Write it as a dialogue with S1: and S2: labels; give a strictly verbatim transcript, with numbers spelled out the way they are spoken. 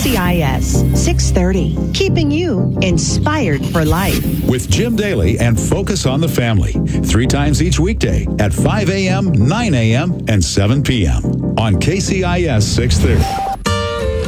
S1: C I S six thirty, keeping you inspired for life.
S2: With Jim Daly and Focus on the Family, three times each weekday at five a.m., nine a.m., and seven p.m. on K C I S six thirty.